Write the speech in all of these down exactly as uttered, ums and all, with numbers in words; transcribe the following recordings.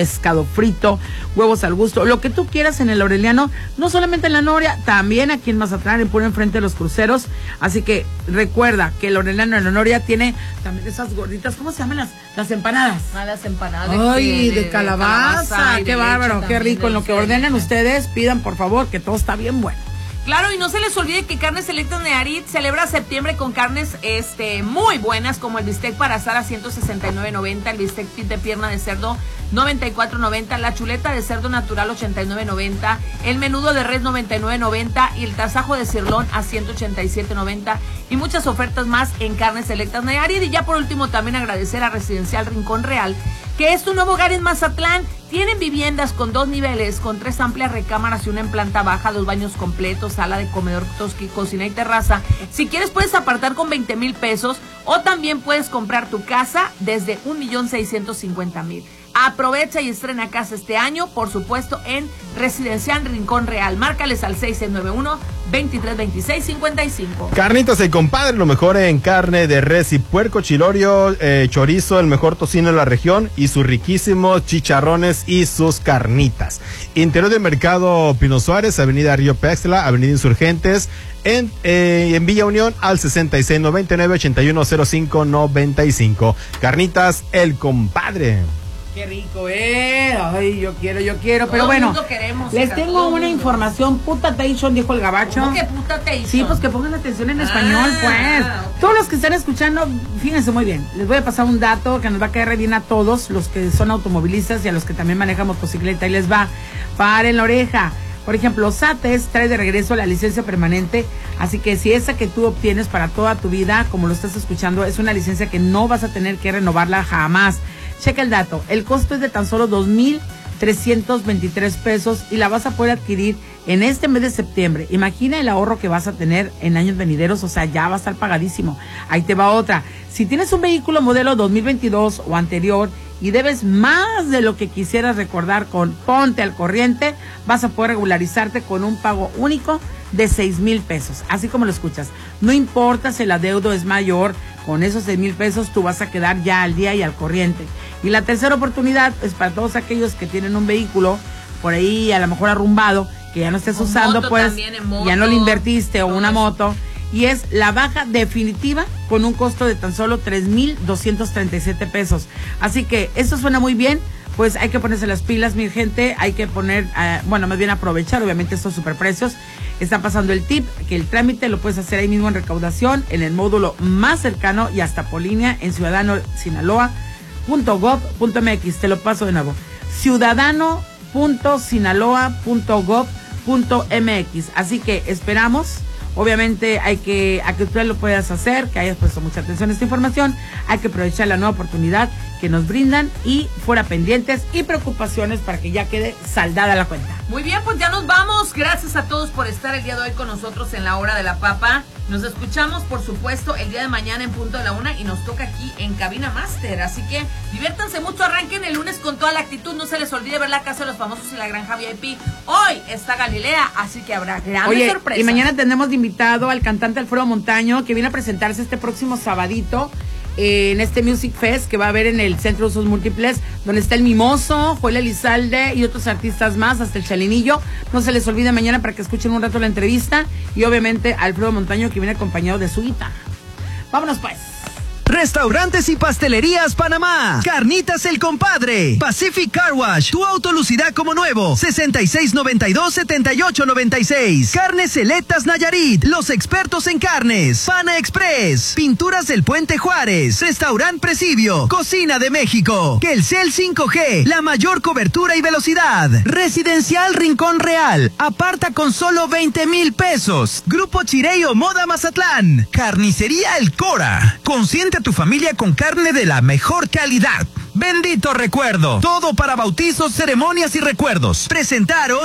pescado frito, huevos al gusto, lo que tú quieras en el Aureliano, no solamente en La Noria, también aquí en Mazatlán, en puro enfrente de los cruceros. Así que recuerda que el Aureliano en La Noria tiene también esas gorditas, ¿cómo se llaman las, las empanadas? Ah, las empanadas. Ay, de, de, de calabaza, de calabaza qué bárbaro, qué rico. En lo que ordenen ustedes, pidan por favor, que todo está bien bueno. Claro, y no se les olvide que Carnes Selectas Nayarit celebra septiembre con carnes este muy buenas, como el bistec para asar a ciento sesenta y nueve noventa, el bistec de pierna de cerdo noventa y cuatro noventa, la chuleta de cerdo natural ochenta y nueve noventa, el menudo de res noventa y nueve noventa y el tasajo de cirlón a ciento ochenta y siete noventa, y muchas ofertas más en Carnes Selectas Nayarit. Y ya por último también agradecer a Residencial Rincón Real, que es tu nuevo hogar en Mazatlán. Tienen viviendas con dos niveles, con tres amplias recámaras y una en planta baja, dos baños completos, sala de comedor, tosqui, cocina y terraza. Si quieres puedes apartar con veinte mil pesos o también puedes comprar tu casa desde un millón seiscientos cincuenta mil. Aprovecha y estrena casa este año, por supuesto, en Residencial Rincón Real. Márcales al seis seis nueve uno, veintitrés veintiséis cincuenta y cinco. Carnitas El Compadre, lo mejor en carne de res y puerco, chilorio, eh, chorizo, el mejor tocino de la región y sus riquísimos chicharrones y sus carnitas. Interior del Mercado Pino Suárez, Avenida Río Pexla, Avenida Insurgentes, en, eh, en Villa Unión al sesenta y seis noventa y nueve, ochenta y uno cero cinco noventa y cinco. Carnitas El Compadre. Qué rico, eh. Ay, yo quiero, yo quiero. Pero todo bueno, queremos, les hija, tengo una información. Puta atención, dijo el gabacho. ¿Cómo que puta atención? Sí, pues que pongan atención en ah, español, pues. Okay. Todos los que están escuchando, fíjense muy bien. Les voy a pasar un dato que nos va a caer re bien a todos los que son automovilistas y a los que también manejan motocicleta. Y les va, paren la oreja. Por ejemplo, SATES trae de regreso la licencia permanente, así que si esa que tú obtienes para toda tu vida, como lo estás escuchando, es una licencia que no vas a tener que renovarla jamás. Checa el dato, el costo es de tan solo dos mil trescientos veintitrés pesos y la vas a poder adquirir en este mes de septiembre. Imagina el ahorro que vas a tener en años venideros, o sea, ya va a estar pagadísimo. Ahí te va otra. Si tienes un vehículo modelo dos mil veintidós o anterior y debes más de lo que quisieras recordar con Ponte al Corriente, vas a poder regularizarte con un pago único de seis mil pesos, así como lo escuchas. No importa si el adeudo es mayor, con esos seis mil pesos tú vas a quedar ya al día y al corriente. Y la tercera oportunidad es para todos aquellos que tienen un vehículo por ahí a lo mejor arrumbado, que ya no estés con usando, pues ya no le invertiste, o una moto, y es la baja definitiva con un costo de tan solo tres mil doscientos treinta y siete pesos. Así que eso suena muy bien. Pues hay que ponerse las pilas, mi gente, hay que poner, eh, bueno, más bien aprovechar, obviamente, estos superprecios. Está pasando el tip, que el trámite lo puedes hacer ahí mismo en recaudación, en el módulo más cercano y hasta por línea en ciudadano sinaloa punto gov punto m x. Te lo paso de nuevo, ciudadano punto sinaloa punto gov punto m x. Así que esperamos. Obviamente hay que, a que tú lo puedas hacer, que hayas puesto mucha atención a esta información, hay que aprovechar la nueva oportunidad que nos brindan y fuera pendientes y preocupaciones para que ya quede saldada la cuenta. Muy bien, pues ya nos vamos. Gracias a todos por estar el día de hoy con nosotros en la Hora de la Papa. Nos escuchamos, por supuesto, el día de mañana en punto de la una y nos toca aquí en Cabina Master. Así que diviértanse mucho, arranquen el lunes con toda la actitud. No se les olvide ver la Casa de los Famosos y la Granja V I P. Hoy está Galilea, así que habrá grandes Oye, sorpresas. Y mañana tenemos de invitado al cantante Alfredo Montaño, que viene a presentarse este próximo sabadito en este Music Fest que va a haber en el Centro de Usos Múltiples, donde está el Mimoso, Joel Elizalde y otros artistas más, hasta el Chalinillo. No se les olvide mañana para que escuchen un rato la entrevista, y obviamente Alfredo Montaño, que viene acompañado de su guitarra. Vámonos pues. Restaurantes y Pastelerías Panamá. Carnitas El Compadre. Pacific Car Wash. Tu auto lucirá como nuevo. sesenta y seis noventa y dos, setenta y ocho noventa y seis. Carnes Selectas Nayarit. Los expertos en carnes. Pana Express. Pinturas del Puente Juárez. Restaurant Presidio. Cocina de México. Telcel cinco G. La mayor cobertura y velocidad. Residencial Rincón Real. Aparta con solo veinte mil pesos. Grupo Chireo Moda Mazatlán. Carnicería El Cora. Consiente a tu familia con carne de la mejor calidad. Bendito recuerdo. Todo para bautizos, ceremonias y recuerdos. Presentaron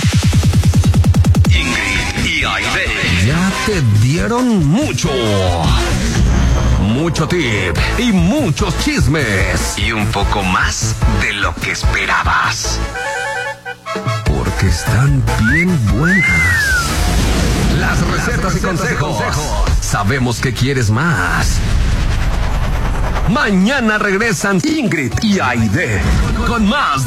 Ingrid y Aide. Ya te dieron mucho. Mucho tip y muchos chismes. Y un poco más de lo que esperabas. Porque están bien buenas. Las recetas y consejos. Sabemos que quieres más. Mañana regresan Ingrid y Aide con más